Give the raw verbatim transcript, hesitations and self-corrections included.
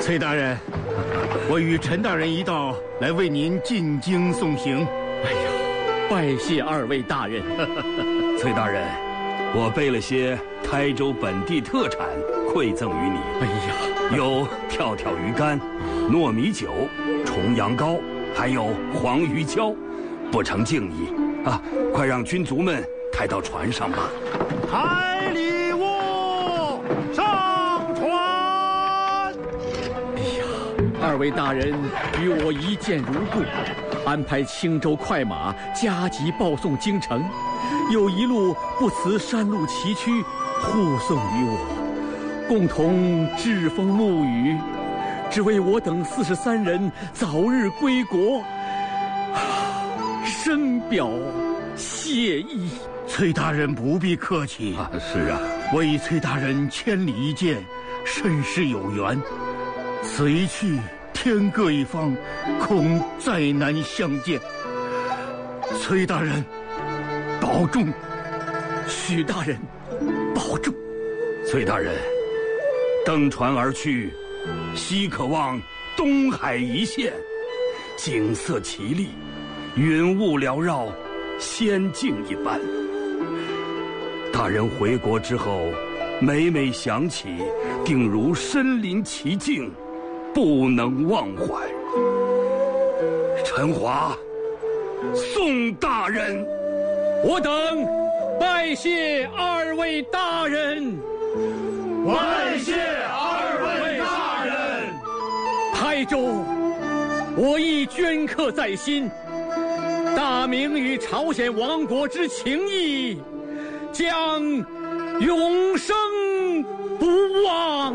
崔大人，我与陈大人一道来为您进京送行。 哎呀，拜谢二位大人。 崔大人，我备了些台州本地特产馈赠于你。 哎呀， 有跳跳鱼干、糯米酒、重阳糕，还有黄鱼胶，不成敬意啊！快让军卒们抬到船上吧。 抬礼物，上船。 哎呀，二位大人与我一见如故，安排青州快马加急报送京城，又一路不辞山路崎岖护送于我，共同栉风沐雨，只为我等四十三人早日归国，深表谢意。 崔大人不必客气。 啊，是啊， 我与崔大人千里一见，甚是有缘。此一去，天各一方，恐再难相见。崔大人，保重。 许大人，保重。 崔大人，登船而去，西可望东海一线，景色奇丽，云雾缭绕，仙境一般。大人回国之后，每每想起，定如身临其境，不能忘怀。陈华，宋大人， 我等拜谢二位大人。 拜谢二位大人。 台州，我亦镌刻在心。大明与朝鲜王国之情谊，将永生不忘。